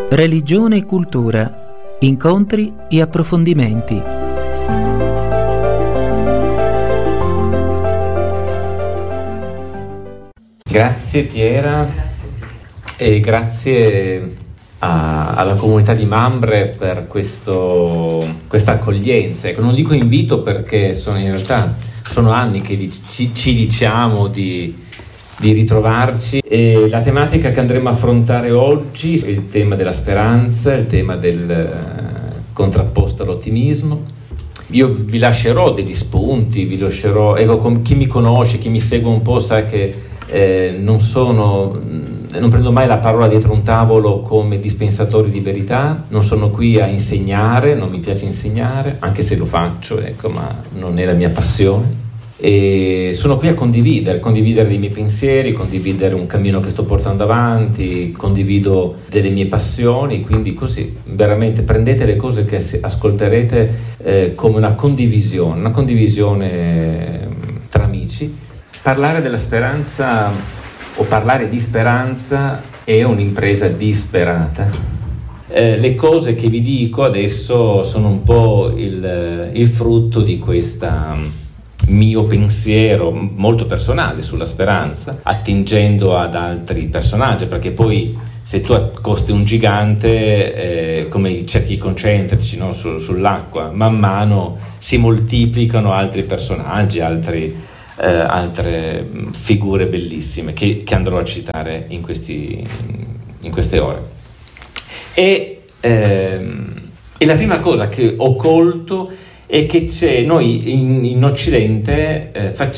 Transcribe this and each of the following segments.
Religione e cultura, incontri e approfondimenti. Grazie Piera e grazie alla comunità di Mambre per questa accoglienza. Non dico invito perché in realtà sono anni che ci diciamo di ritrovarci, e la tematica che andremo a affrontare oggi è il tema della speranza, il tema del contrapposto all'ottimismo. Io vi lascerò degli spunti, chi mi conosce, chi mi segue un po' sa che non prendo mai la parola dietro un tavolo come dispensatore di verità, non sono qui a insegnare, non mi piace insegnare, anche se lo faccio, ma non è la mia passione. E sono qui a condividere dei miei pensieri, condividere un cammino che sto portando avanti, condivido delle mie passioni, quindi così veramente prendete le cose che ascolterete come una condivisione tra amici. Parlare della speranza o parlare di speranza è un'impresa disperata. Le cose che vi dico adesso sono un po' il frutto di questa mio pensiero molto personale sulla speranza, attingendo ad altri personaggi, perché poi se tu accosti un gigante come i cerchi concentrici, no, sull'acqua, man mano si moltiplicano altri personaggi, altre figure bellissime che andrò a citare in queste ore. E la prima cosa che ho colto è che noi in Occidente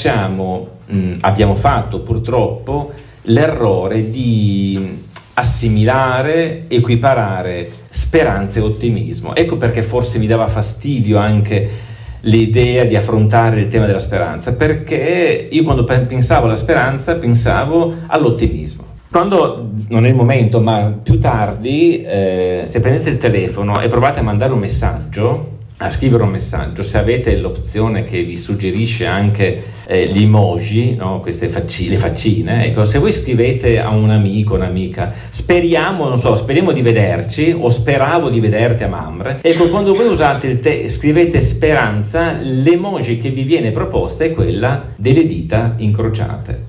abbiamo fatto purtroppo l'errore di assimilare, equiparare speranza e ottimismo. Ecco perché forse mi dava fastidio anche l'idea di affrontare il tema della speranza, perché io quando pensavo alla speranza pensavo all'ottimismo. Quando, non è il momento, ma più tardi, se prendete il telefono e provate a mandare un messaggio, a scrivere un messaggio, se avete l'opzione che vi suggerisce anche gli emoji, no? Le faccine, ecco, se voi scrivete a un amico, un'amica, speriamo di vederci, o speravo di vederti a Mambre, ecco, quando voi scrivete speranza, l'emoji che vi viene proposta è quella delle dita incrociate,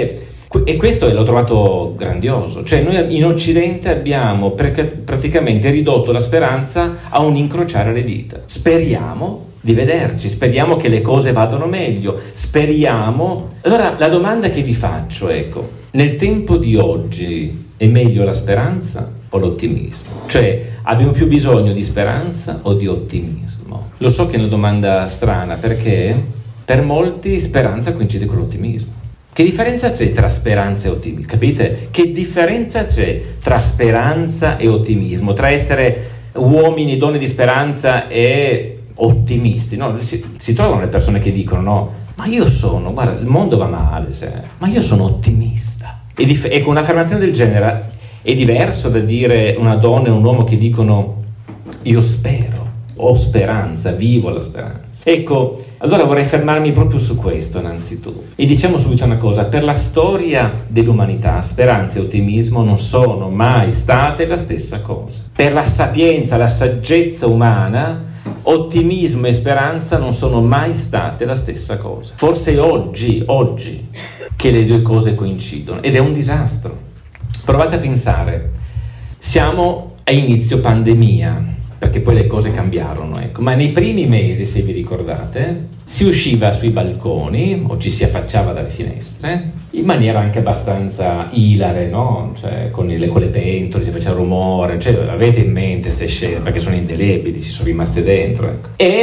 e questo l'ho trovato grandioso. Noi in Occidente abbiamo praticamente ridotto la speranza a un incrociare le dita. Speriamo di vederci, speriamo che le cose vadano meglio, speriamo. Allora la domanda che vi faccio, nel tempo di oggi è meglio la speranza o l'ottimismo? Abbiamo più bisogno di speranza o di ottimismo? Lo so che è una domanda strana, perché per molti speranza coincide con l'ottimismo. Che differenza c'è tra speranza e ottimismo? Capite? Che differenza c'è tra speranza e ottimismo? Tra essere uomini e donne di speranza e ottimisti? No? Si trovano le persone che dicono: no, ma io guarda, il mondo va male, ma io sono ottimista. E con un'affermazione del genere è diverso da dire una donna e un uomo che dicono: io spero, ho speranza, vivo la speranza. Ecco, allora vorrei fermarmi proprio su questo innanzitutto. E diciamo subito una cosa: per la storia dell'umanità speranza e ottimismo non sono mai state la stessa cosa. Per la sapienza, la saggezza umana, ottimismo e speranza non sono mai state la stessa cosa. Forse è oggi che le due cose coincidono, ed è un disastro. Provate a pensare, siamo a inizio pandemia, perché poi le cose cambiarono, ma nei primi mesi, se vi ricordate, si usciva sui balconi o ci si affacciava dalle finestre in maniera anche abbastanza ilare, no? Con le pentole si faceva rumore, avete in mente queste scene, perché sono indelebili, ci sono rimaste dentro,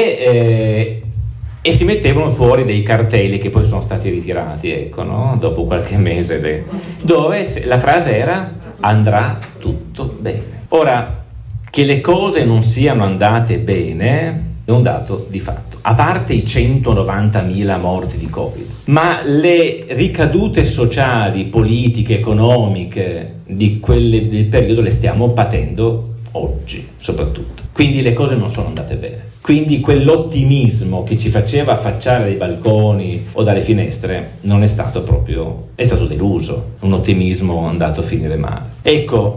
E si mettevano fuori dei cartelli che poi sono stati ritirati, no? Dopo qualche mese, dove la frase era: andrà tutto bene. Ora, che le cose non siano andate bene è un dato di fatto, a parte i 190.000 morti di Covid, ma le ricadute sociali, politiche, economiche del periodo le stiamo patendo oggi soprattutto. Quindi le cose non sono andate bene. Quindi quell'ottimismo che ci faceva affacciare dai balconi o dalle finestre è stato deluso, un ottimismo andato a finire male. Ecco,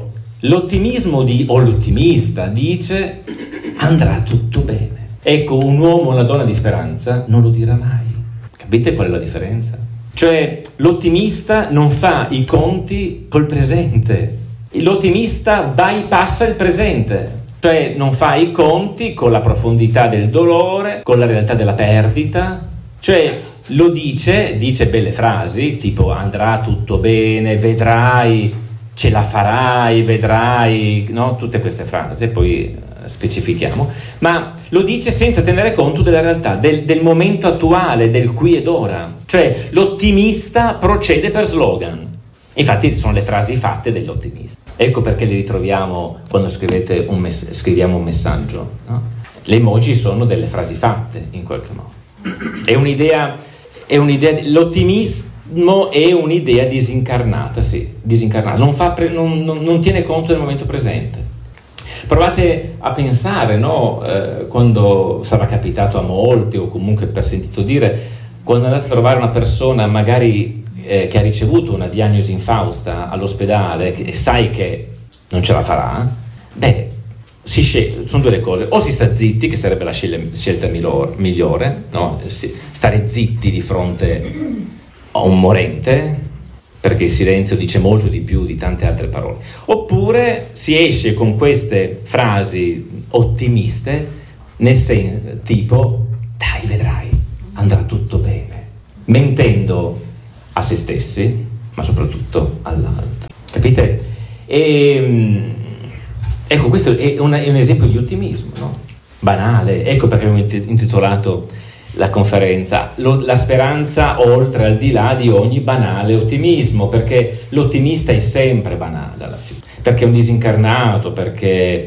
L'ottimismo o l'ottimista dice andrà tutto bene. Ecco, un uomo o una donna di speranza non lo dirà mai. Capite qual è la differenza? Cioè, l'ottimista non fa i conti col presente. L'ottimista bypassa il presente. Cioè, non fa i conti con la profondità del dolore, con la realtà della perdita. Cioè, lo dice belle frasi, tipo andrà tutto bene, vedrai, ce la farai, vedrai, no? Tutte queste frasi, poi specifichiamo, ma lo dice senza tenere conto della realtà, del momento attuale, del qui ed ora. Cioè, l'ottimista procede per slogan. Infatti sono le frasi fatte dell'ottimista. Ecco perché li ritroviamo quando scriviamo un messaggio, no? Le emoji sono delle frasi fatte, in qualche modo. È un'idea, l'ottimismo è un'idea disincarnata, sì, disincarnata, non tiene conto del momento presente. Provate a pensare, no? Quando sarà capitato a molti, o comunque per sentito dire, quando andate a trovare una persona magari che ha ricevuto una diagnosi infausta all'ospedale e sai che non ce la farà, sono due le cose: o si sta zitti, che sarebbe la scelta migliore, no? Stare zitti di fronte a un morente, perché il silenzio dice molto di più di tante altre parole, oppure si esce con queste frasi ottimiste, nel senso tipo dai, vedrai, andrà tutto bene, mentendo a se stessi, ma soprattutto all'altro. Capite? Ecco, questo è un esempio di ottimismo, no? Banale. Ecco perché abbiamo intitolato la conferenza La speranza oltre, al di là di ogni banale ottimismo, perché l'ottimista è sempre banale alla fine, perché è un disincarnato, perché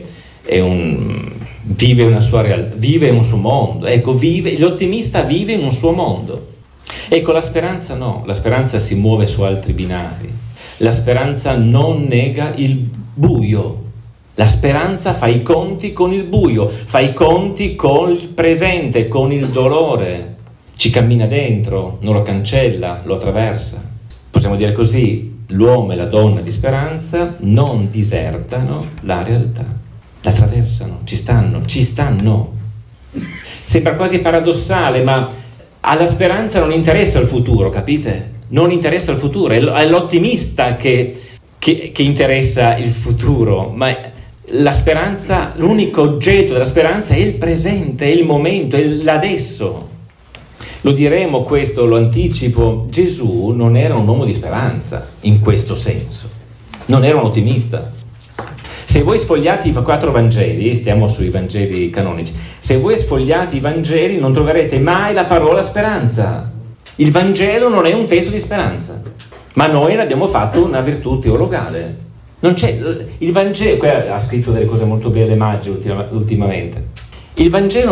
vive una sua realtà, vive un suo mondo. Ecco, l'ottimista vive in un suo mondo. Ecco, la speranza no, la speranza si muove su altri binari, la speranza non nega il buio, la speranza fa i conti con il buio, fa i conti con il presente, con il dolore, ci cammina dentro, non lo cancella, lo attraversa. Possiamo dire così: l'uomo e la donna di speranza non disertano la realtà, la attraversano, ci stanno. Sembra quasi paradossale, ma alla speranza non interessa il futuro, capite? Non interessa il futuro, è l'ottimista che interessa il futuro, ma la speranza, l'unico oggetto della speranza è il presente, è il momento, è l'adesso. Lo diremo questo, lo anticipo: Gesù non era un uomo di speranza in questo senso, non era un ottimista. Se voi sfogliate i 4 Vangeli, stiamo sui Vangeli canonici, se voi sfogliate i Vangeli non troverete mai la parola speranza. Il Vangelo non è un testo di speranza, ma noi ne abbiamo fatto una virtù teologale. Non c'è il Vangelo, ha scritto delle cose molto belle Maggi ultimamente. Il Vangelo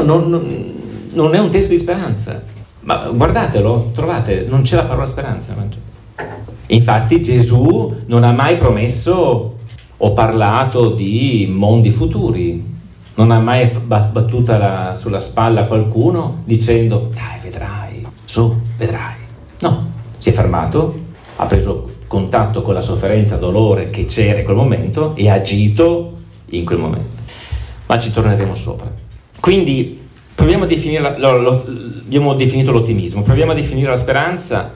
non è un testo di speranza, ma guardatelo, trovate, non c'è la parola speranza nel Vangelo. Infatti Gesù non ha mai promesso o parlato di mondi futuri, non ha mai battuta sulla spalla a qualcuno dicendo dai, vedrai, vedrai. No, si è fermato, ha preso contatto con la sofferenza, dolore che c'era in quel momento e ha agito in quel momento. Ma ci torneremo sopra. Quindi proviamo a definire, abbiamo definito l'ottimismo, proviamo a definire la speranza,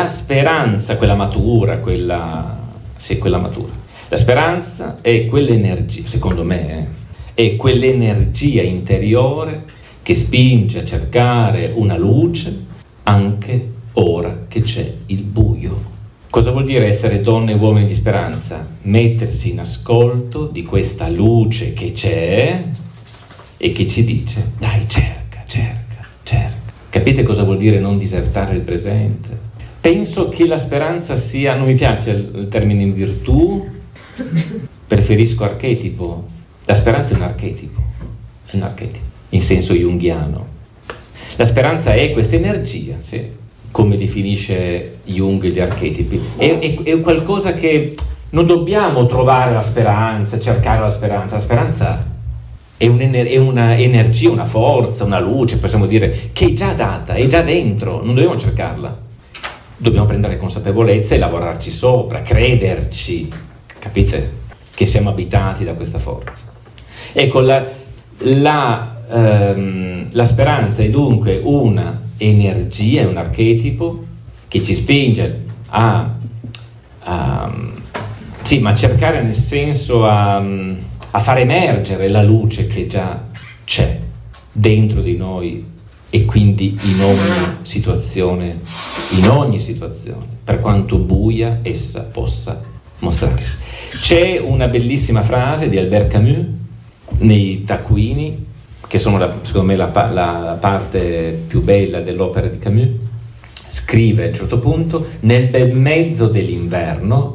quella matura, quella matura. La speranza è quell'energia, secondo me, è quell'energia interiore che spinge a cercare una luce anche ora che c'è il buio. Cosa vuol dire essere donne e uomini di speranza? Mettersi in ascolto di questa luce che c'è e che ci dice dai, cerca. Capite cosa vuol dire non disertare il presente? Penso che la speranza sia, non mi piace il termine in virtù, preferisco archetipo. La speranza è un archetipo, in senso junghiano. La speranza è questa energia, sì, come definisce Jung gli archetipi. È qualcosa che non dobbiamo trovare la speranza, cercare la speranza. La speranza è una energia, una forza, una luce, possiamo dire, che è già data, è già dentro, non dobbiamo cercarla. Dobbiamo prendere consapevolezza e lavorarci sopra, crederci, capite? che siamo abitati da questa forza. Ecco, la speranza è dunque una energia, è un archetipo che ci spinge a cercare, nel senso a far emergere la luce che già c'è dentro di noi e quindi in ogni situazione, per quanto buia essa possa mostrarsi. C'è una bellissima frase di Albert Camus nei Taccuini, che sono secondo me la parte più bella dell'opera di Camus. Scrive a un certo punto: nel bel mezzo dell'inverno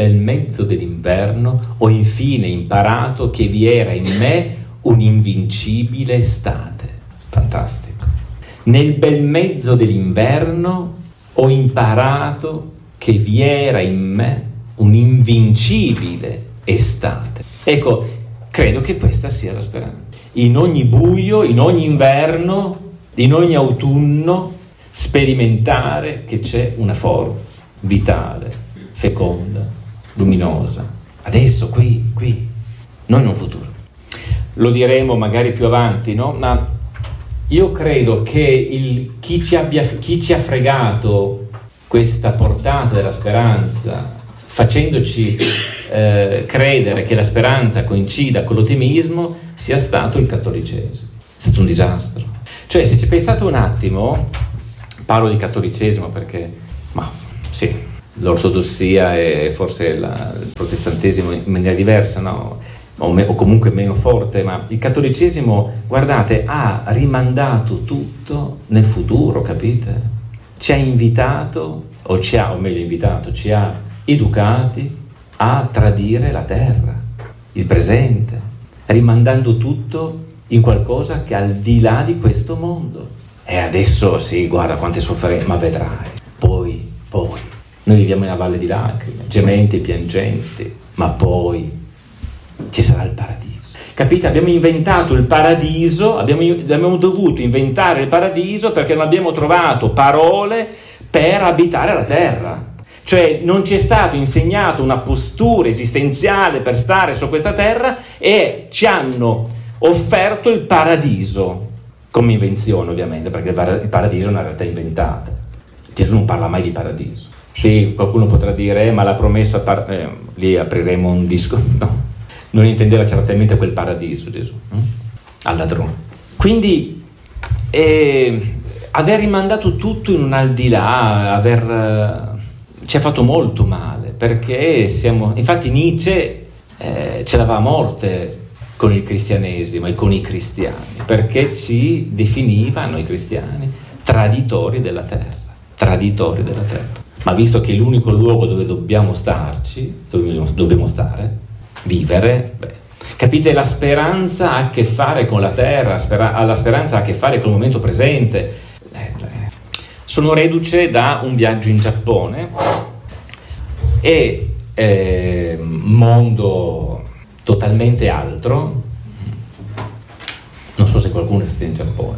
ho infine imparato che vi era in me un'invincibile estate. Fantastico. Nel bel mezzo dell'inverno ho imparato che vi era in me un'invincibile estate. Ecco, credo che questa sia la speranza. In ogni buio, in ogni inverno, in ogni autunno, sperimentare che c'è una forza vitale, feconda, luminosa, adesso, qui, non in un futuro. Lo diremo magari più avanti, no? Ma io credo che chi ci ha fregato questa portata della speranza, facendoci credere che la speranza coincida con l'ottimismo, sia stato il cattolicesimo. È stato un disastro. Cioè, se ci pensate un attimo, parlo di cattolicesimo perché, l'ortodossia e forse il protestantesimo in maniera diversa, no? O comunque meno forte, ma il cattolicesimo, guardate, ha rimandato tutto nel futuro, capite? Ci ha invitato, ci ha educati a tradire la terra, il presente, rimandando tutto in qualcosa che è al di là di questo mondo. E adesso sì, guarda quante sofferenze, ma vedrai, poi, noi viviamo in una valle di lacrime, gementi e piangenti, ma poi ci sarà il paradiso. Capite? Abbiamo inventato il paradiso, abbiamo dovuto inventare il paradiso perché non abbiamo trovato parole per abitare la terra. Cioè non ci è stato insegnato una postura esistenziale per stare su questa terra e ci hanno offerto il paradiso come invenzione, ovviamente, perché il paradiso è una realtà inventata. Gesù non parla mai di paradiso. Sì, qualcuno potrà dire, ma l'ha promesso, lì apriremo un disco. No, non intendeva certamente quel paradiso Gesù, al ladrone. Quindi aver rimandato tutto in un al di là, ci ha fatto molto male, perché infatti Nietzsche ce l'aveva a morte con il cristianesimo e con i cristiani, perché ci definiva, noi cristiani, traditori della terra. Ma visto che è l'unico luogo dove dobbiamo starci, dobbiamo stare, vivere, capite, la speranza ha a che fare con la terra, la speranza ha a che fare con il momento presente. Sono reduce da un viaggio in Giappone e mondo totalmente altro, non so se qualcuno è stato in Giappone,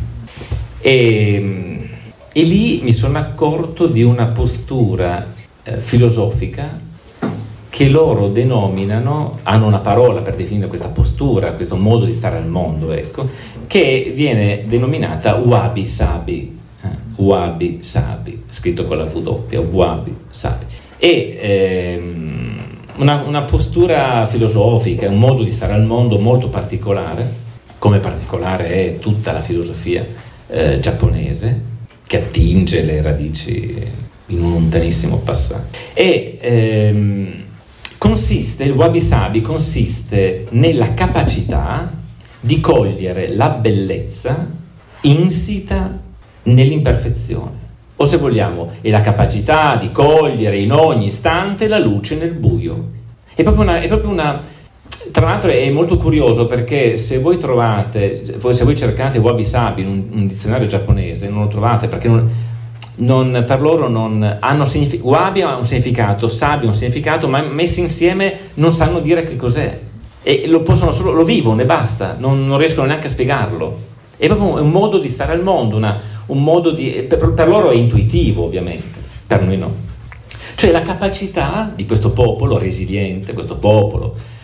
e lì mi sono accorto di una postura filosofica che loro denominano, hanno una parola per definire questa postura, questo modo di stare al mondo, ecco, che viene denominata wabi sabi, scritto con la W, wabi sabi. E una postura filosofica, un modo di stare al mondo molto particolare, come particolare è tutta la filosofia giapponese, che attinge le radici in un lontanissimo passato. E il wabi sabi consiste nella capacità di cogliere la bellezza insita nell'imperfezione, o se vogliamo è la capacità di cogliere in ogni istante la luce nel buio. È proprio una tra l'altro è molto curioso, perché se voi cercate wabi sabi in un dizionario giapponese non lo trovate, perché per loro non hanno wabi ha un significato, sabi ha un significato, ma messi insieme non sanno dire che cos'è, e lo vivono e basta, non riescono neanche a spiegarlo. È proprio un modo di stare al mondo, un modo per loro è intuitivo, ovviamente, per noi no. Cioè la capacità di questo popolo resiliente, questo popolo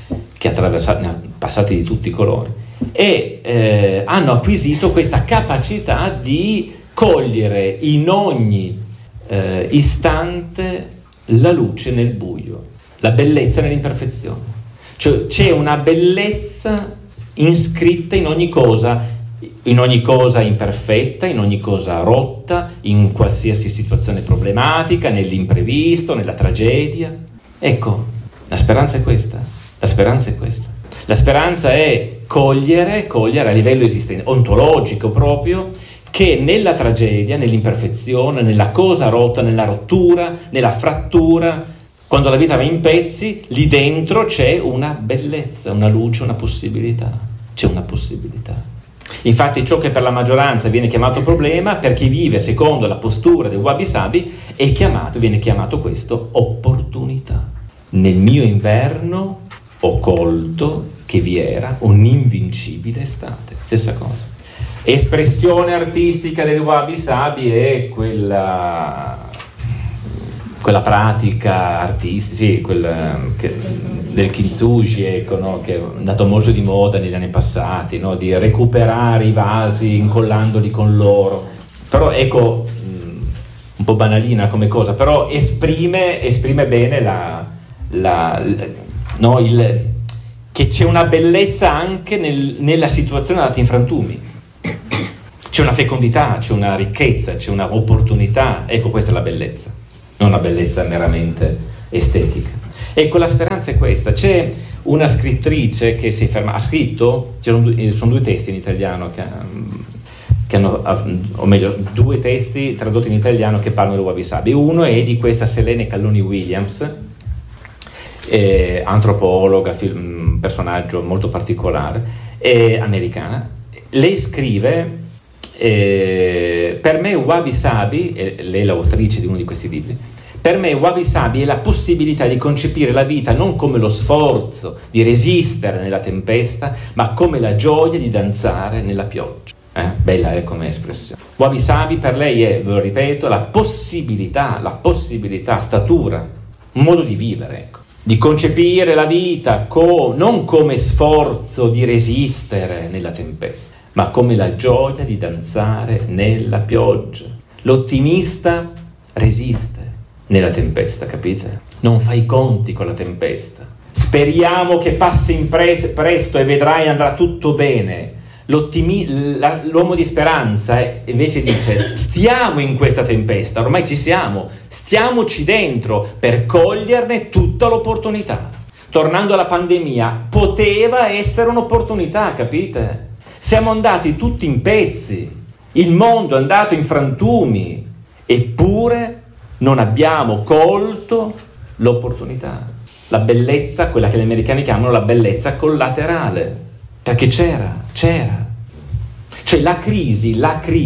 che ne ha passati di tutti i colori, e hanno acquisito questa capacità di cogliere in ogni istante la luce nel buio, la bellezza nell'imperfezione. Cioè c'è una bellezza iscritta in ogni cosa imperfetta, in ogni cosa rotta, in qualsiasi situazione problematica, nell'imprevisto, nella tragedia. Ecco, la speranza è questa. La speranza è cogliere a livello esistente, ontologico proprio, che nella tragedia, nell'imperfezione, nella cosa rotta, nella rottura, nella frattura, quando la vita va in pezzi, lì dentro c'è una bellezza, una luce, una possibilità. C'è una possibilità. Infatti ciò che per la maggioranza viene chiamato problema, per chi vive secondo la postura del Wabi Sabi, viene chiamato questo opportunità. Nel mio inverno ho colto che vi era un'invincibile estate. Stessa cosa. Espressione artistica del Wabi Sabi è quella pratica artistica, del kintsugi, ecco, no? Che è andato molto di moda negli anni passati, no? Di recuperare i vasi incollandoli con l'oro. Però ecco, un po' banalina come cosa, però esprime bene che c'è una bellezza anche nella situazione data in frantumi. C'è una fecondità, c'è una ricchezza, c'è una opportunità. Ecco, questa è la bellezza, non una bellezza meramente estetica. Ecco, la speranza è questa. C'è una scrittrice che si è fermata, ha scritto, sono due testi in italiano che hanno, o meglio, due testi tradotti in italiano che parlano del Wabi Sabi. Uno è di questa Selene Calloni Williams, antropologa, personaggio molto particolare, americana. Lei scrive: per me Wabi Sabi, lei è l'autrice di uno di questi libri, per me Wabi Sabi è la possibilità di concepire la vita non come lo sforzo di resistere nella tempesta, ma come la gioia di danzare nella pioggia. Bella come espressione. Wabi Sabi per lei è, ve lo ripeto, la possibilità, statura, un modo di vivere, ecco. Di concepire la vita non come sforzo di resistere nella tempesta, ma come la gioia di danzare nella pioggia. L'ottimista resiste nella tempesta, capite? Non fa i conti con la tempesta. Speriamo che passi presto e vedrai andrà tutto bene. L'uomo di speranza invece dice: stiamo in questa tempesta, ormai ci siamo, stiamoci dentro per coglierne tutta l'opportunità. Tornando alla pandemia, poteva essere un'opportunità, capite? Siamo andati tutti in pezzi, il mondo è andato in frantumi, eppure non abbiamo colto l'opportunità, la bellezza, quella che gli americani chiamano la bellezza collaterale, perché c'era. Cioè la crisi,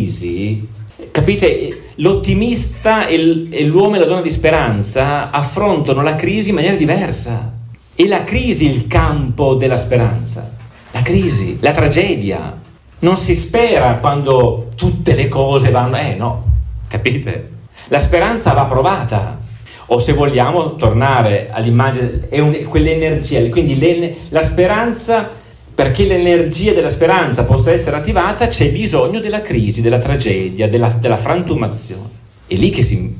capite? L'ottimista e l'uomo e la donna di speranza affrontano la crisi in maniera diversa. È la crisi il campo della speranza. La crisi, la tragedia. Non si spera quando tutte le cose vanno... no, capite? La speranza va provata. O se vogliamo tornare all'immagine, quell'energia. Quindi la speranza... Perché l'energia della speranza possa essere attivata c'è bisogno della crisi, della tragedia, della frantumazione. È lì che ci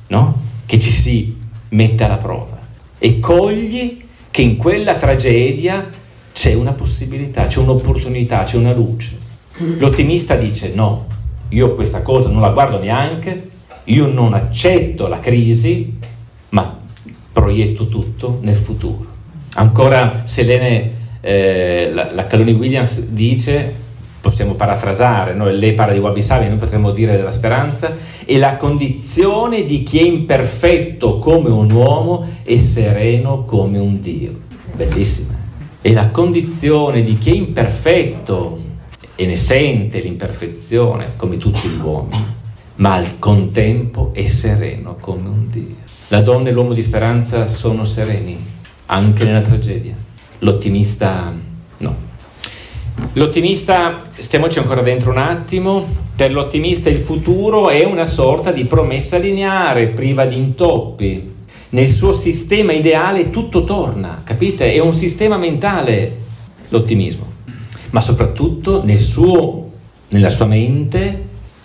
si mette alla prova e cogli che in quella tragedia c'è una possibilità, c'è un'opportunità, c'è una luce. L'ottimista dice: no, io questa cosa non la guardo neanche, io non accetto la crisi, ma proietto tutto nel futuro. Ancora Selene la Calloni Williams dice, possiamo parafrasare, no? Lei parla di Wabi Sabi, noi potremmo dire della speranza, è la condizione di chi è imperfetto come un uomo e sereno come un Dio. Bellissima. È la condizione di chi è imperfetto e ne sente l'imperfezione come tutti gli uomini, ma al contempo è sereno come un Dio. La donna e l'uomo di speranza sono sereni anche nella tragedia. L'ottimista no. L'ottimista, stiamoci ancora dentro un attimo, per l'ottimista il futuro è una sorta di promessa lineare, priva di intoppi. nel suo sistema ideale tutto torna, capite? È un sistema mentale l'ottimismo, ma soprattutto nella sua mente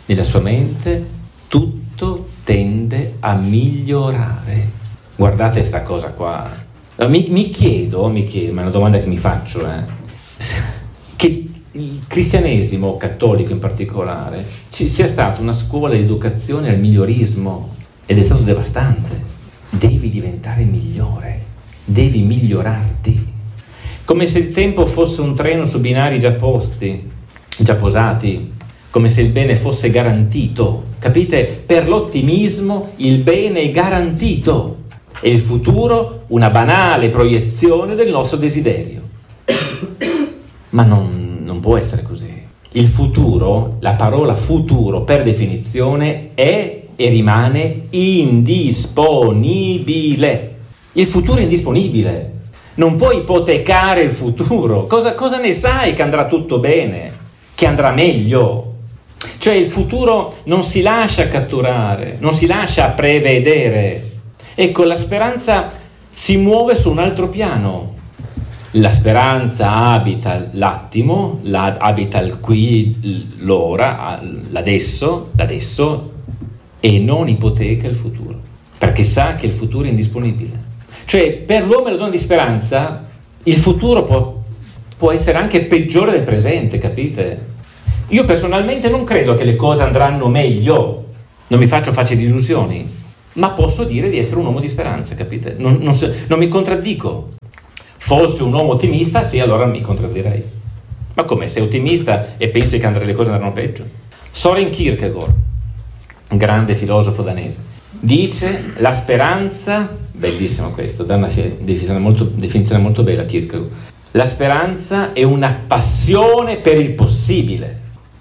tutto tende a migliorare. Guardate sta cosa qua. Mi chiedo, ma è una domanda che mi faccio, che il cristianesimo cattolico in particolare ci sia stata una scuola di educazione al migliorismo, ed è stato devastante. Devi diventare migliore, devi migliorarti, come se il tempo fosse un treno su binari già posati, come se il bene fosse garantito, capite? Per l'ottimismo il bene è garantito e il futuro una banale proiezione del nostro desiderio. Ma non può essere così. Il futuro, la parola futuro per definizione è e rimane indisponibile. Il futuro è indisponibile. Non puoi ipotecare il futuro. Cosa ne sai che andrà tutto bene? Che andrà meglio? Cioè il futuro non si lascia catturare, non si lascia prevedere. Ecco, la speranza si muove su un altro piano. La speranza abita l'attimo, abita il qui, l'ora, l'adesso, e non ipoteca il futuro, perché sa che il futuro è indisponibile. Cioè, per l'uomo e la donna di speranza, il futuro può essere anche peggiore del presente, capite? Io personalmente non credo che le cose andranno meglio, non mi faccio facili illusioni, ma posso dire di essere un uomo di speranza, capite? Non mi contraddico. Fossi un uomo ottimista, sì, allora mi contraddirei. Ma come, sei ottimista e pensi che le cose andranno peggio? Søren Kierkegaard, un grande filosofo danese, dice: la speranza, bellissimo questo, dà una definizione molto bella Kierkegaard, la speranza è una passione per il possibile,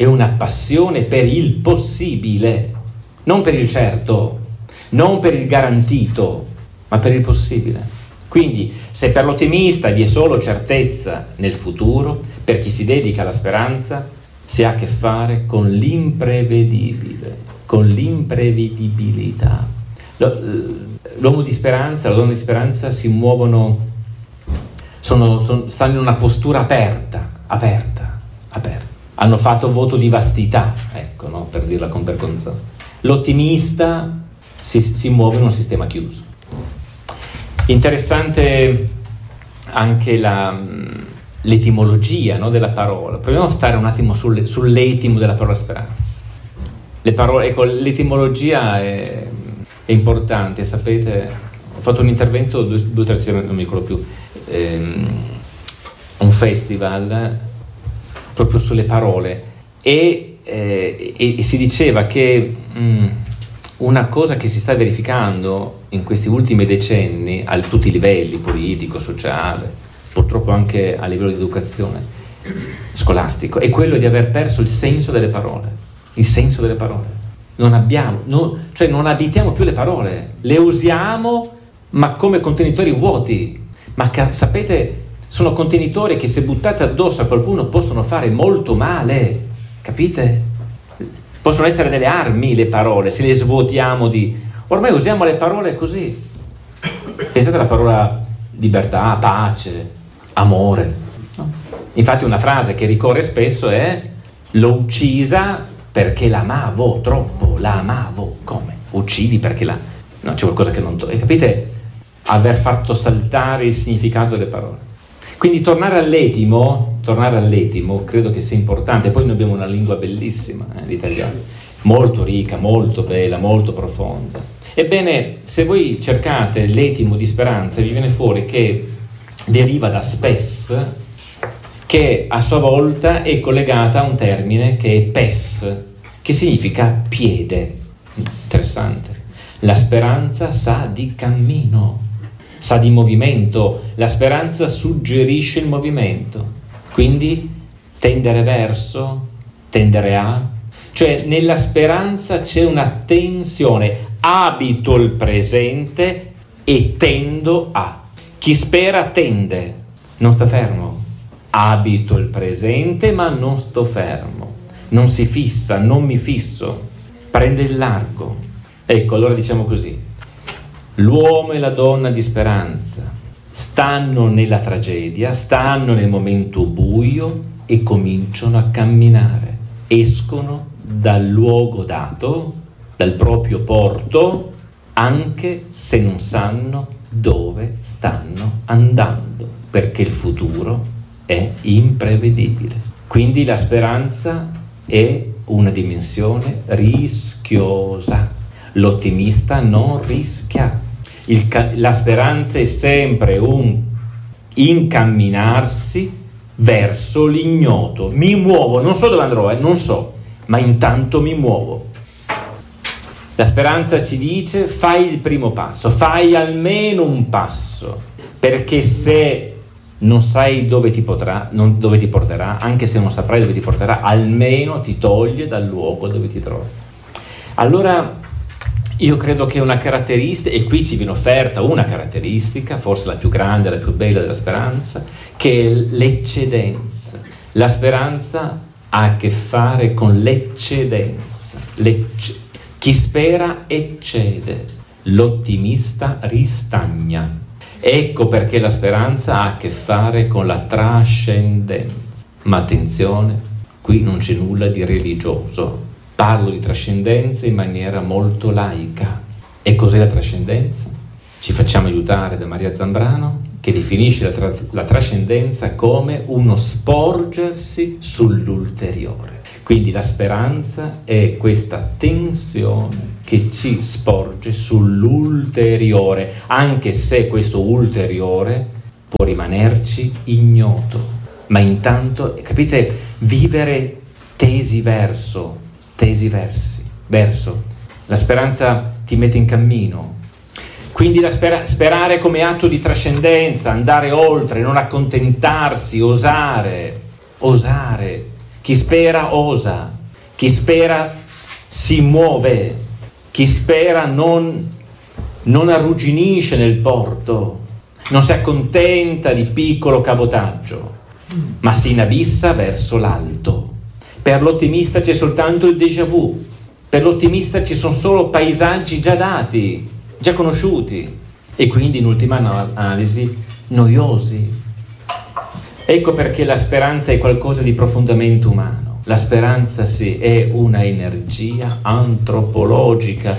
non per il certo, non per il garantito, ma per il possibile. Quindi, se per l'ottimista vi è solo certezza nel futuro, per chi si dedica alla speranza si ha a che fare con l'imprevedibile, con l'imprevedibilità. L'uomo di speranza, la donna di speranza si muovono, stanno in una postura aperta. Hanno fatto voto di vastità, ecco, no? Per dirla con Bergonzoni. L'ottimista si muove in un sistema chiuso. Interessante anche l'etimologia, no, della parola. Proviamo a stare un attimo sull'etimo della parola speranza. L'etimologia è importante, sapete. Ho fatto un intervento 2 o 3 anni, non mi ricordo più, un festival proprio sulle parole e si diceva che una cosa che si sta verificando in questi ultimi decenni a tutti i livelli, politico, sociale, purtroppo anche a livello di educazione scolastico, è quello di aver perso il senso delle parole. Non abitiamo più le parole, le usiamo ma come contenitori vuoti, ma sapete, sono contenitori che se buttate addosso a qualcuno possono fare molto male, capite? Possono essere delle armi le parole, se le svuotiamo ormai usiamo le parole così. Pensate alla parola libertà, pace, amore, no? Infatti una frase che ricorre spesso è: l'ho uccisa perché l'amavo troppo, come? Uccidi perché no, c'è qualcosa che non capite? Aver fatto saltare il significato delle parole. Quindi tornare all'etimo credo che sia importante. Poi noi abbiamo una lingua bellissima, l'italiano, molto ricca, molto bella, molto profonda. Ebbene, se voi cercate l'etimo di speranza, vi viene fuori che deriva da spes, che a sua volta è collegata a un termine che è pes, che significa piede. Interessante. La speranza sa di cammino, sa di movimento, la speranza suggerisce il movimento, quindi tendere verso, tendere a, cioè nella speranza c'è una tensione, abito il presente e tendo a. Chi spera tende, non sta fermo, abito il presente ma non sto fermo, non si fissa, non mi fisso, prende il largo. Ecco, allora diciamo così, L'uomo e la donna di speranza stanno nella tragedia, stanno nel momento buio e cominciano a camminare, escono dal luogo dato, dal proprio porto, anche se non sanno dove stanno andando, perché il futuro è imprevedibile. Quindi la speranza è una dimensione rischiosa. L'ottimista non rischia. La speranza è sempre un incamminarsi verso l'ignoto. Mi muovo, non so dove andrò, non so, ma intanto mi muovo. La speranza ci dice: fai il primo passo, fai almeno un passo, perché se non sai dove ti porterà, anche se non saprai dove ti porterà, almeno ti toglie dal luogo dove ti trovi. Allora io credo che una caratteristica, e qui ci viene offerta una caratteristica, forse la più grande, la più bella della speranza, che è l'eccedenza. La speranza ha a che fare con l'eccedenza. Chi spera eccede, l'ottimista ristagna. Ecco perché la speranza ha a che fare con la trascendenza. Ma attenzione, qui non c'è nulla di religioso. Parlo di trascendenza in maniera molto laica. E cos'è la trascendenza? Ci facciamo aiutare da Maria Zambrano, che definisce la trascendenza come uno sporgersi sull'ulteriore. Quindi la speranza è questa tensione che ci sporge sull'ulteriore, anche se questo ulteriore può rimanerci ignoto. Ma intanto, capite, vivere tesi verso. La speranza ti mette in cammino. Quindi sperare come atto di trascendenza, andare oltre, non accontentarsi, osare. Chi spera osa, chi spera si muove, chi spera non arrugginisce nel porto, non si accontenta di piccolo cabotaggio, ma si inabissa verso l'alto. Per l'ottimista c'è soltanto il déjà vu, per l'ottimista ci sono solo paesaggi già dati, già conosciuti, e quindi in ultima analisi noiosi. Ecco perché la speranza è qualcosa di profondamente umano. La speranza sì, è una energia antropologica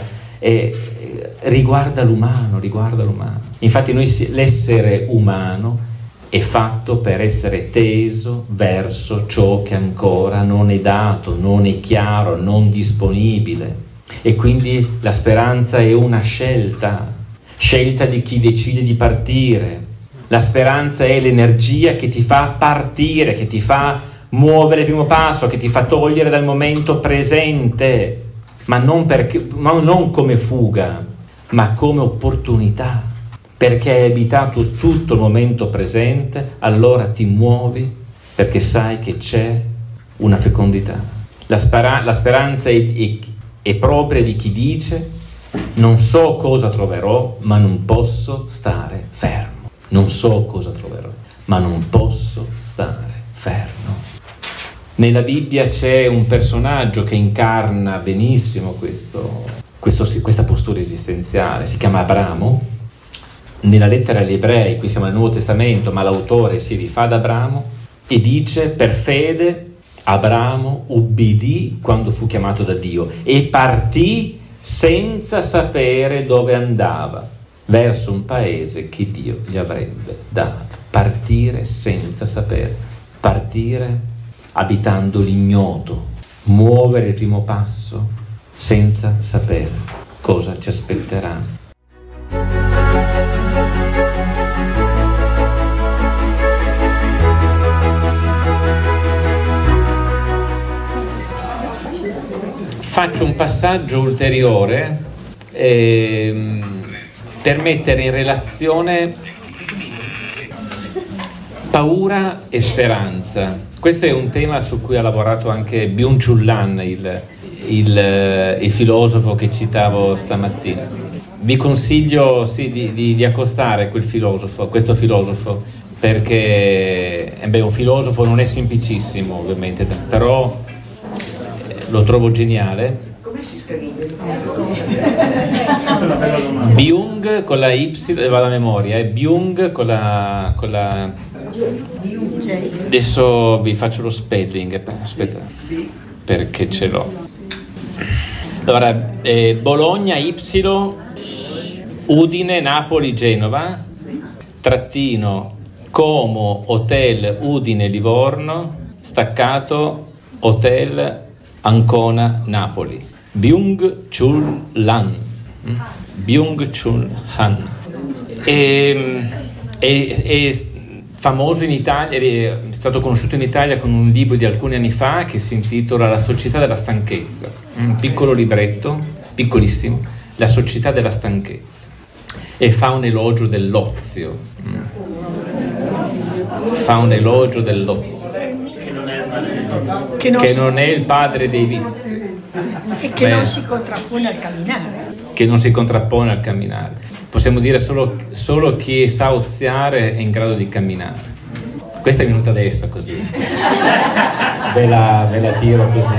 e riguarda l'umano. Infatti l'essere umano è fatto per essere teso verso ciò che ancora non è dato, non è chiaro, non disponibile. E quindi la speranza è una scelta di chi decide di partire. La speranza è l'energia che ti fa partire, che ti fa muovere il primo passo, che ti fa togliere dal momento presente, ma non come fuga, ma come opportunità. Perché hai abitato tutto il momento presente, allora ti muovi perché sai che c'è una fecondità. La speranza è propria di chi dice: non so cosa troverò, ma non posso stare fermo. Non so cosa troverò, ma non posso stare fermo. Nella Bibbia c'è un personaggio che incarna benissimo questa postura esistenziale, si chiama Abramo. Nella lettera agli Ebrei, qui siamo nel Nuovo Testamento, ma l'autore si rifà ad Abramo e dice: per fede Abramo ubbidì quando fu chiamato da Dio e partì senza sapere dove andava, verso un paese che Dio gli avrebbe dato. Partire senza sapere, partire abitando l'ignoto, muovere il primo passo senza sapere cosa ci aspetterà. Faccio un passaggio ulteriore per mettere in relazione paura e speranza. Questo è un tema su cui ha lavorato anche Byung-Chul Han, il filosofo che citavo stamattina. Vi consiglio di accostare questo filosofo, perché un filosofo non è semplicissimo ovviamente, però lo trovo geniale. Come si scrive? Byung con la Y, vado a memoria, Byung con la adesso vi faccio lo spelling, aspetta, perché ce l'ho. Allora, Bologna Y, Udine, Napoli, Genova, trattino, Como, Hotel, Udine, Livorno, staccato, Hotel, Ancona, Napoli. Byung-Chul Han. Byung-Chul Han. È famoso in Italia, è stato conosciuto in Italia con un libro di alcuni anni fa che si intitola La società della stanchezza. Un piccolo libretto, piccolissimo, La società della stanchezza. E fa un elogio dell'ozio. Fa un elogio dell'ozio. Che non è il padre dei vizi. E che non si contrappone al camminare. Che non si contrappone al camminare. Possiamo dire solo chi sa oziare è in grado di camminare. Questa è venuta adesso così. Ve la tiro così.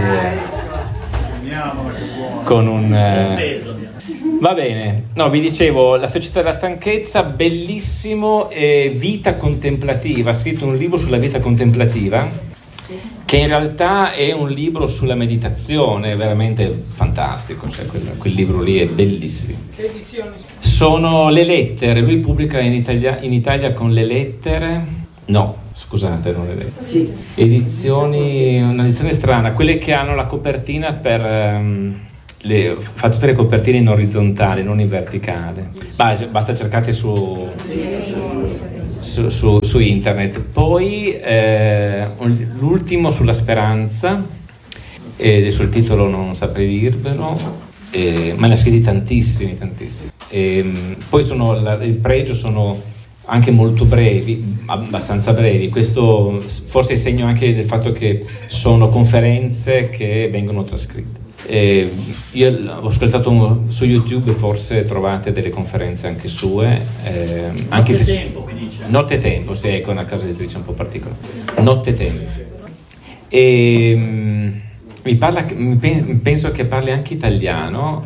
Con un... Va bene, no, vi dicevo, La società della stanchezza, bellissimo, vita contemplativa, ha scritto un libro sulla vita contemplativa, che in realtà è un libro sulla meditazione, veramente fantastico, cioè quel libro lì è bellissimo. Che edizioni? Sono Le Lettere, lui pubblica in Italia con Le Lettere, no, scusate, non Le Lettere, Sì. un'edizione strana, quelle che hanno la copertina per... fa tutte le copertine in orizzontale, non in verticale. Basta cercate su internet. Poi l'ultimo sulla speranza, adesso il titolo non saprei dirvelo, ma ne ha scritti tantissimi. Poi il pregio sono anche molto brevi, abbastanza brevi. Questo forse è segno anche del fatto che sono conferenze che vengono trascritte. Io ho ascoltato su YouTube, forse trovate delle conferenze anche sue, anche se tempo, mi dice. Notte Tempo, sì, ecco, una casa editrice un po' particolare. Notte Tempo. Penso che parli anche italiano,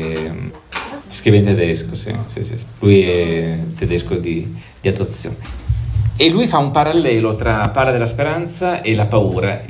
scrive in tedesco, sì. Lui è tedesco di adozione. E lui fa un parallelo tra Parla della speranza e la paura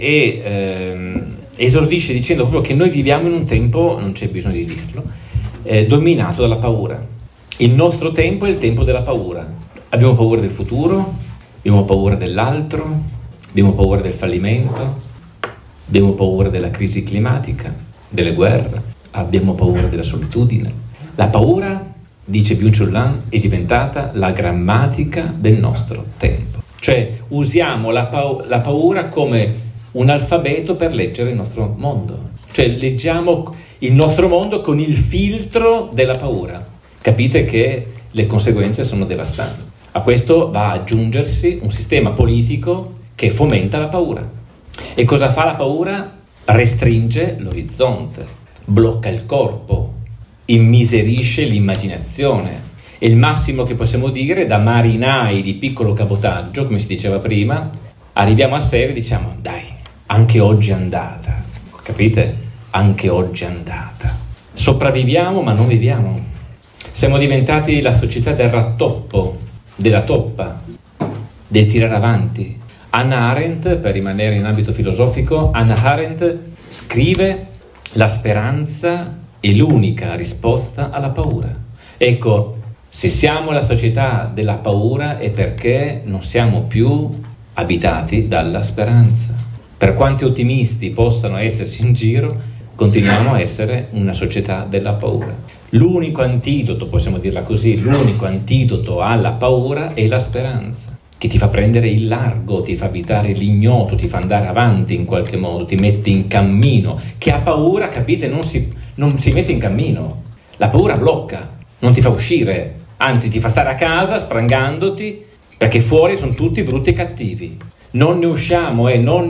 e esordisce dicendo proprio che noi viviamo in un tempo, non c'è bisogno di dirlo, dominato dalla paura. Il nostro tempo è il tempo della paura. Abbiamo paura del futuro, abbiamo paura dell'altro, abbiamo paura del fallimento, abbiamo paura della crisi climatica, delle guerre, abbiamo paura della solitudine. La paura, dice Byung-Chul Han, è diventata la grammatica del nostro tempo. Cioè usiamo la paura come un alfabeto per leggere il nostro mondo, cioè leggiamo il nostro mondo con il filtro della paura. Capite che le conseguenze sono devastanti. A questo va ad aggiungersi un sistema politico che fomenta la paura. E cosa fa la paura? Restringe l'orizzonte, blocca il corpo, immiserisce l'immaginazione. E il massimo che possiamo dire, da marinai di piccolo cabotaggio, come si diceva prima, arriviamo a sera e diciamo dai, anche oggi è andata, capite? Anche oggi è andata. Sopravviviamo ma non viviamo. Siamo diventati la società del rattoppo, della toppa, del tirare avanti. Hannah Arendt, per rimanere in ambito filosofico, Hannah Arendt scrive: la speranza è l'unica risposta alla paura. Ecco, se siamo la società della paura è perché non siamo più abitati dalla speranza. Per quanti ottimisti possano esserci in giro, continuiamo a essere una società della paura. L'unico antidoto, possiamo dirla così, l'unico antidoto alla paura è la speranza, che ti fa prendere il largo, ti fa abitare l'ignoto, ti fa andare avanti in qualche modo, ti mette in cammino. Chi ha paura, capite, non si mette in cammino. La paura blocca, non ti fa uscire, anzi ti fa stare a casa sprangandoti, perché fuori sono tutti brutti e cattivi. Non ne usciamo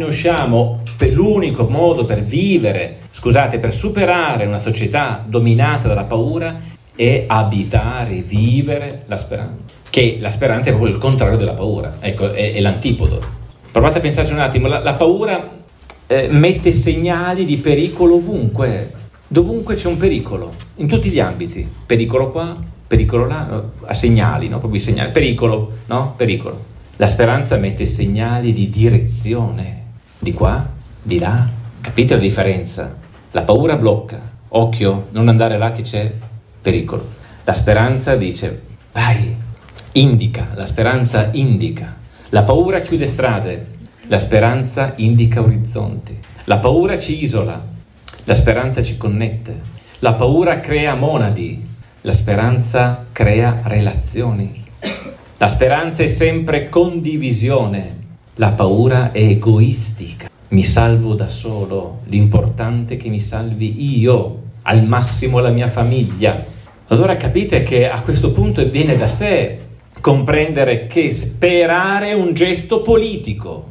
per l'unico modo per vivere, per superare una società dominata dalla paura è abitare, vivere la speranza. Che la speranza è proprio il contrario della paura, ecco, è l'antipodo. Provate a pensarci un attimo, la paura mette segnali di pericolo ovunque. Dovunque c'è un pericolo, in tutti gli ambiti, pericolo qua, pericolo là, a segnali, no? Proprio i segnali, pericolo, no? Pericolo. La speranza mette segnali di direzione, di qua, di là, capite la differenza? La paura blocca, occhio, non andare là che c'è pericolo. La speranza dice, vai, indica, la speranza indica. La paura chiude strade, la speranza indica orizzonti. La paura ci isola, la speranza ci connette. La paura crea monadi, la speranza crea relazioni. La speranza è sempre condivisione, la paura è egoistica. Mi salvo da solo, l'importante è che mi salvi io, al massimo la mia famiglia. Allora capite che a questo punto viene da sé comprendere che sperare è un gesto politico,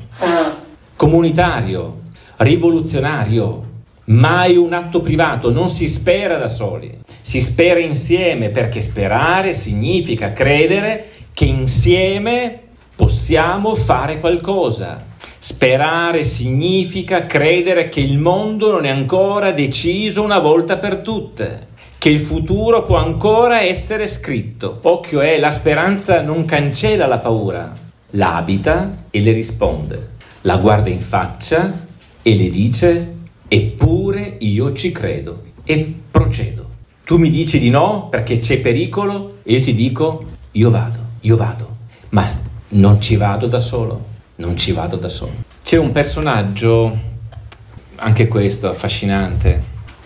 comunitario, rivoluzionario, mai un atto privato, non si spera da soli, si spera insieme, perché sperare significa credere che insieme possiamo fare qualcosa. Sperare significa credere che il mondo non è ancora deciso una volta per tutte, che il futuro può ancora essere scritto. Occhio, la speranza non cancella la paura, la abita e le risponde, la guarda in faccia e le dice: eppure io ci credo e procedo. Tu mi dici di no perché c'è pericolo e io ti dico io vado, ma non ci vado da solo, non ci vado da solo. C'è un personaggio, anche questo affascinante,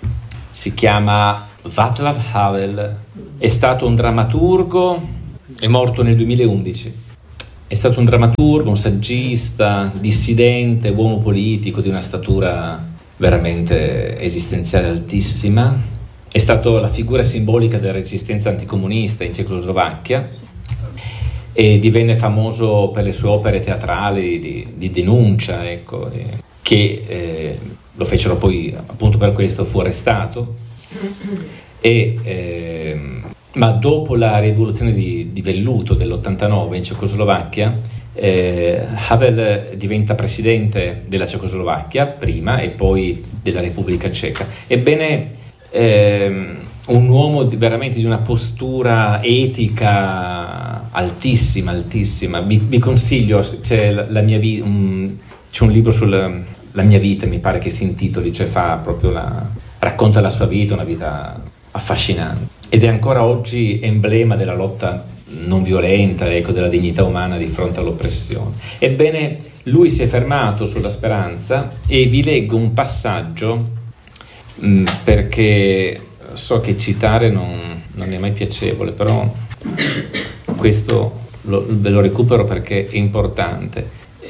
si chiama Václav Havel, è stato un drammaturgo, è morto nel 2011. È stato un drammaturgo, un saggista, dissidente, uomo politico di una statura veramente esistenziale altissima. È stato la figura simbolica della resistenza anticomunista in Cecoslovacchia e divenne famoso per le sue opere teatrali di denuncia, ecco, che lo fecero poi, appunto per questo fu arrestato. Ma dopo la rivoluzione di velluto dell'89 in Cecoslovacchia, Havel diventa presidente della Cecoslovacchia prima e poi della Repubblica Ceca. Ebbene, un uomo veramente di una postura etica altissima. Vi consiglio, c'è c'è un libro sulla mia vita, mi pare che si intitoli, cioè racconta la sua vita, una vita affascinante, ed è ancora oggi emblema della lotta non violenta, ecco, della dignità umana di fronte all'oppressione. Ebbene, lui si è fermato sulla speranza e vi leggo un passaggio perché so che citare non è mai piacevole, però questo ve lo recupero perché è importante.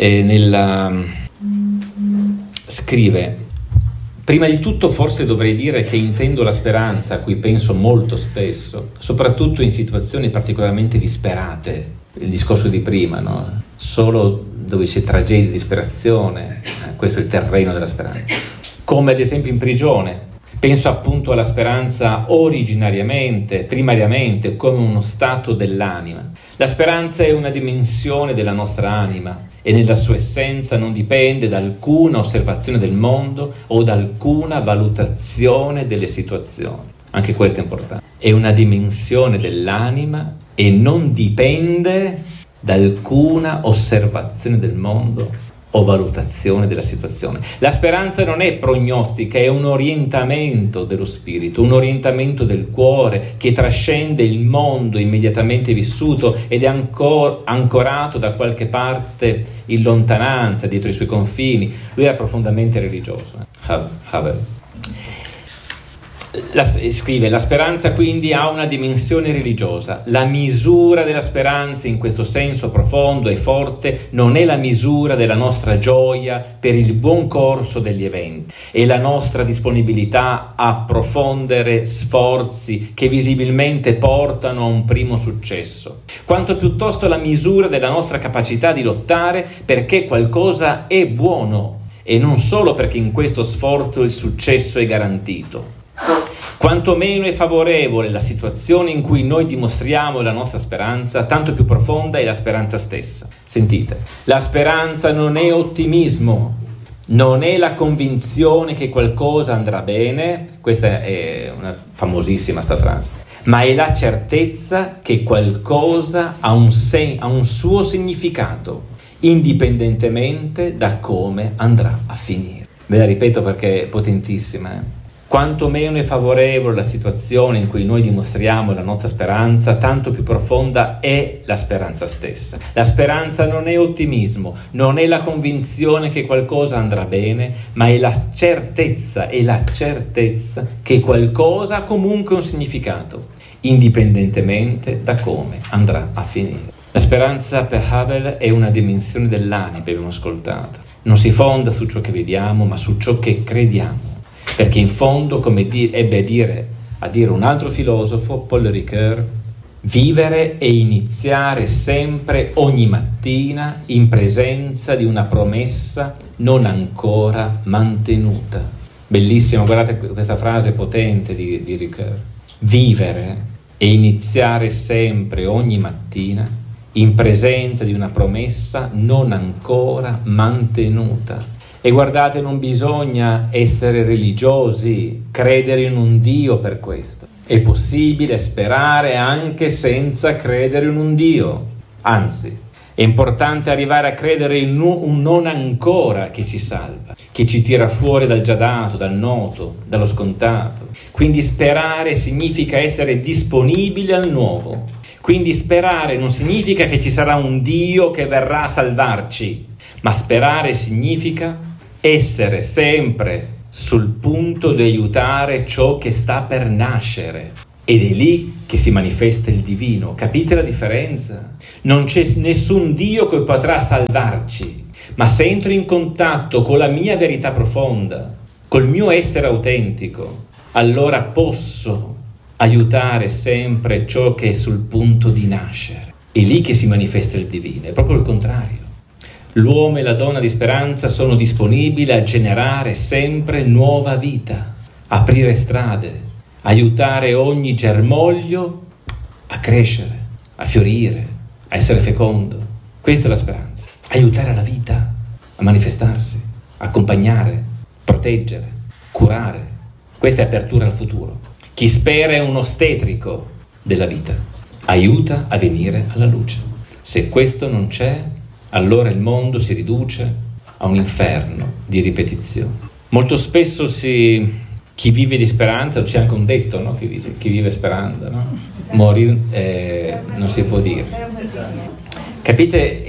Scrive: prima di tutto forse dovrei dire che intendo la speranza, a cui penso molto spesso, soprattutto in situazioni particolarmente disperate, il discorso di prima, no? Solo dove c'è tragedia e disperazione, questo è il terreno della speranza. Come ad esempio in prigione. Penso appunto alla speranza primariamente, come uno stato dell'anima. La speranza è una dimensione della nostra anima e nella sua essenza non dipende da alcuna osservazione del mondo o da alcuna valutazione delle situazioni. Anche questo è importante. È una dimensione dell'anima e non dipende da alcuna osservazione del mondo o valutazione della situazione. La speranza non è prognostica, è un orientamento dello spirito, un orientamento del cuore che trascende il mondo immediatamente vissuto ed è ancorato da qualche parte in lontananza, dietro i suoi confini. Lui era profondamente religioso. Havel. Scrive: la speranza quindi ha una dimensione religiosa. La misura della speranza in questo senso profondo e forte non è la misura della nostra gioia per il buon corso degli eventi, è la nostra disponibilità a profondere sforzi che visibilmente portano a un primo successo, quanto piuttosto la misura della nostra capacità di lottare perché qualcosa è buono e non solo perché in questo sforzo il successo è garantito. Quanto meno è favorevole la situazione in cui noi dimostriamo la nostra speranza, tanto più profonda è la speranza stessa. Sentite, la speranza non è ottimismo, Non è la convinzione che qualcosa andrà bene, questa è una famosissima sta frase, ma è la certezza che qualcosa ha un suo significato, indipendentemente da come andrà a finire. Ve la ripeto perché è potentissima. Quanto meno è favorevole la situazione in cui noi dimostriamo la nostra speranza, tanto più profonda è la speranza stessa. La speranza non è ottimismo, non è la convinzione che qualcosa andrà bene, ma è la certezza che qualcosa ha comunque un significato, indipendentemente da come andrà a finire. La speranza per Havel è una dimensione dell'anima, abbiamo ascoltato. Non si fonda su ciò che vediamo, ma su ciò che crediamo. Perché in fondo, come ebbe a dire un altro filosofo, Paul Ricoeur, vivere e iniziare sempre, ogni mattina, in presenza di una promessa non ancora mantenuta. Bellissimo, guardate questa frase potente di Ricoeur. Vivere e iniziare sempre, ogni mattina, in presenza di una promessa non ancora mantenuta. E guardate, non bisogna essere religiosi, credere in un Dio per questo. È possibile sperare anche senza credere in un Dio. Anzi, è importante arrivare a credere in un non ancora che ci salva, che ci tira fuori dal già dato, dal noto, dallo scontato. Quindi sperare significa essere disponibili al nuovo. Quindi sperare non significa che ci sarà un Dio che verrà a salvarci, ma sperare significa essere sempre sul punto di aiutare ciò che sta per nascere. Ed è lì che si manifesta il divino. Capite la differenza? Non c'è nessun Dio che potrà salvarci, ma se entro in contatto con la mia verità profonda, col mio essere autentico, allora posso aiutare sempre ciò che è sul punto di nascere. È lì che si manifesta il divino, è proprio il contrario. L'uomo e la donna di speranza sono disponibili a generare sempre nuova vita, aprire strade, aiutare ogni germoglio a crescere, a fiorire, a essere fecondo. Questa è la speranza. Aiutare la vita a manifestarsi, accompagnare, proteggere, curare. Questa è apertura al futuro. Chi spera è un ostetrico della vita. Aiuta a venire alla luce. Se questo non c'è, allora il mondo si riduce a un inferno di ripetizione. Molto spesso chi vive di speranza, c'è anche un detto, no? Chi vive sperando, no? Morire non si può dire. Capite?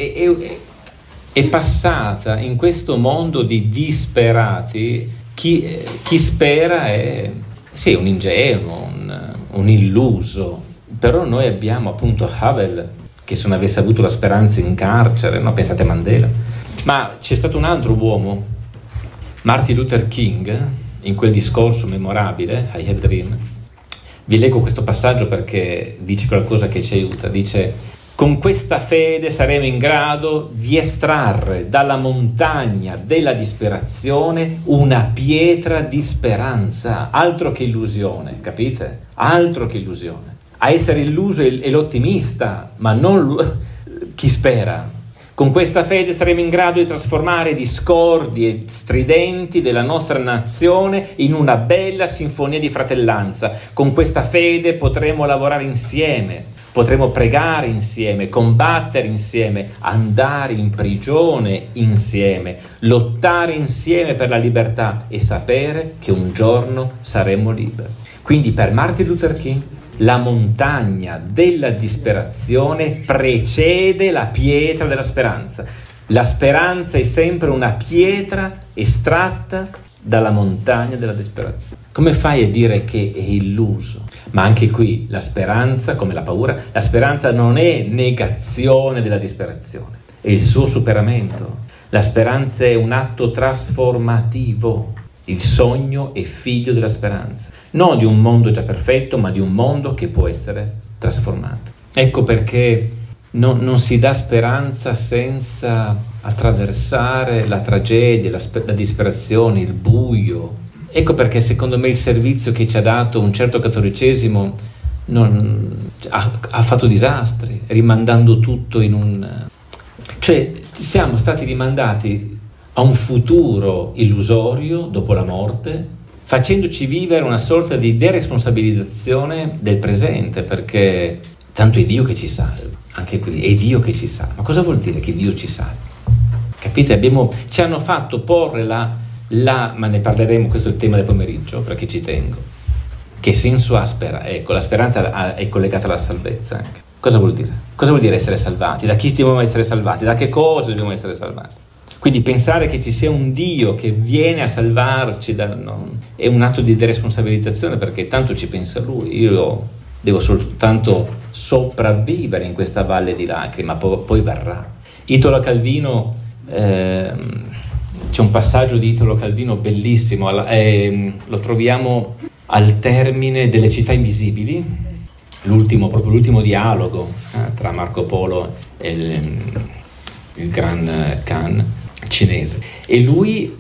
È passata in questo mondo di disperati, chi spera è un ingenuo, un illuso. Però noi abbiamo appunto Havel, che se non avesse avuto la speranza in carcere, no? Pensate a Mandela. Ma c'è stato un altro uomo, Martin Luther King, in quel discorso memorabile, I Have a Dream. Vi leggo questo passaggio perché dice qualcosa che ci aiuta. Dice: con questa fede saremo in grado di estrarre dalla montagna della disperazione una pietra di speranza. Altro che illusione, capite? Altro che illusione. A essere illuso è l'ottimista, ma non chi spera. Con questa fede saremo in grado di trasformare i discordi e stridenti della nostra nazione in una bella sinfonia di fratellanza. Con questa fede potremo lavorare insieme, potremo pregare insieme, combattere insieme, andare in prigione insieme, lottare insieme per la libertà e sapere che un giorno saremo liberi. Quindi per Martin Luther King la montagna della disperazione precede la pietra della speranza. La speranza è sempre una pietra estratta dalla montagna della disperazione. Come fai a dire che è illuso? Ma anche qui la speranza, come la paura, la speranza non è negazione della disperazione, è il suo superamento. La speranza è un atto trasformativo. Il sogno è figlio della speranza, non di un mondo già perfetto, ma di un mondo che può essere trasformato. Ecco perché non si dà speranza senza attraversare la tragedia, la disperazione, il buio. Ecco perché secondo me il servizio che ci ha dato un certo cattolicesimo ha fatto disastri, rimandando tutto in un... Cioè siamo stati rimandati a un futuro illusorio dopo la morte, facendoci vivere una sorta di deresponsabilizzazione del presente, perché tanto è Dio che ci salva, anche qui è Dio che ci salva. Ma cosa vuol dire che Dio ci salva? Capite? Ci hanno fatto porre ma ne parleremo, questo è il tema del pomeriggio, perché ci tengo. Che senso ha la speranza è collegata alla salvezza anche. Cosa vuol dire? Cosa vuol dire essere salvati? Da chi dobbiamo essere salvati? Da che cosa dobbiamo essere salvati? Quindi pensare che ci sia un Dio che viene a salvarci è un atto di deresponsabilizzazione, perché tanto ci pensa Lui. Io devo soltanto sopravvivere in questa valle di lacrime, ma poi verrà. Italo Calvino, c'è un passaggio di Italo Calvino bellissimo, lo troviamo al termine delle Città Invisibili, proprio l'ultimo dialogo tra Marco Polo e il gran Khan cinese, e lui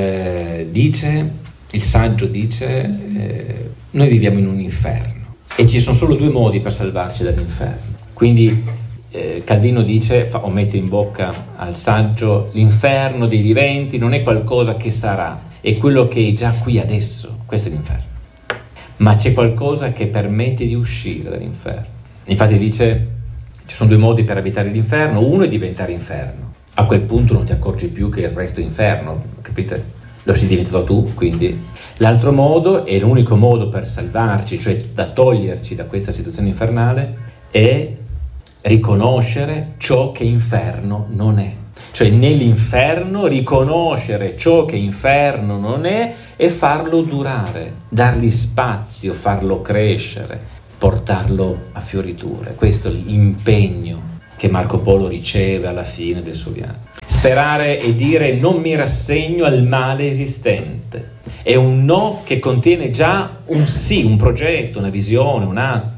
il saggio dice noi viviamo in un inferno e ci sono solo due modi per salvarci dall'inferno. Quindi Calvino dice, o mette in bocca al saggio: l'inferno dei viventi non è qualcosa che sarà, è quello che è già qui adesso, questo è l'inferno, ma c'è qualcosa che permette di uscire dall'inferno. Infatti dice ci sono due modi per abitare l'inferno: uno è diventare inferno, a quel punto non ti accorgi più che il resto è inferno, capite? Lo sei diventato tu, quindi. L'altro modo, e l'unico modo per salvarci, cioè da toglierci da questa situazione infernale, è riconoscere ciò che inferno non è. Cioè nell'inferno riconoscere ciò che inferno non è e farlo durare, dargli spazio, farlo crescere, portarlo a fioriture. Questo è l'impegno che Marco Polo riceve alla fine del suo viaggio. Sperare e dire non mi rassegno al male esistente è un no che contiene già un sì, un progetto, una visione, un atto.